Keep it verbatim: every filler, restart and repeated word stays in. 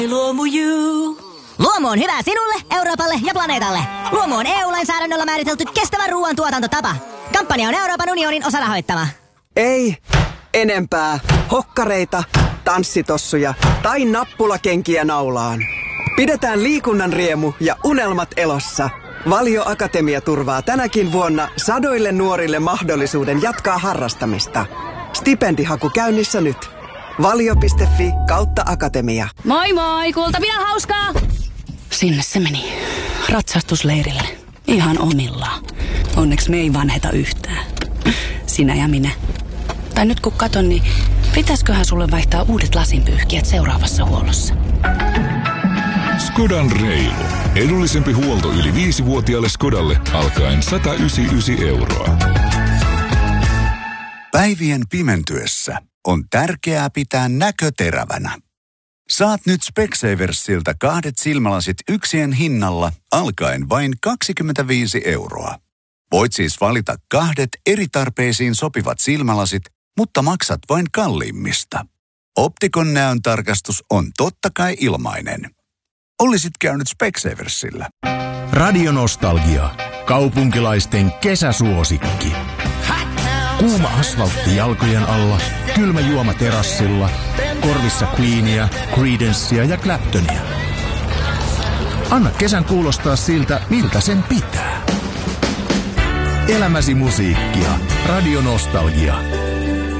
Luomu Luomu on hyvä sinulle, Euroopalle ja planeetalle. Luomu on E U-lainsäädännöllä määritelty kestävä ruoantuotantotapa. Kampanja on Euroopan unionin osarahoittama. Ei enempää hokkareita, tanssitossuja tai nappulakenkiä naulaan. Pidetään liikunnan riemu ja unelmat elossa. Valio Akatemia turvaa tänäkin vuonna sadoille nuorille mahdollisuuden jatkaa harrastamista. Stipendihaku käynnissä nyt. valio piste fi kautta akatemia. Moi moi, kultapidän hauskaa! Sinne se meni. Ratsastusleirille. Ihan omillaan. Onneksi me ei vanheta yhtään. Sinä ja minä. Tai nyt kun katon, niin pitäisköhän sulle vaihtaa uudet lasinpyyhkijät seuraavassa huollossa? Skodan reilu. Edullisempi huolto yli viisivuotiaalle Skodalle alkaen sata yhdeksänkymmentäyhdeksän euroa. Päivien pimentyessä on tärkeää pitää näkö terävänä. Saat nyt Specsaversilta kahdet silmälasit yksien hinnalla alkaen vain kaksikymmentäviisi euroa. Voit siis valita kahdet eri tarpeisiin sopivat silmälasit, mutta maksat vain kalliimmista. Optikon näön tarkastus on totta kai ilmainen. Olisit käynyt Specsaversilla. Radionostalgia. Kaupunkilaisten kesäsuosikki. Kuuma asfaltti jalkojen alla, kylmä juoma terassilla, korvissa Queenia, Creedencea ja Claptonia. Anna kesän kuulostaa siltä, miltä sen pitää. Elämäsi musiikkia. Radionostalgia.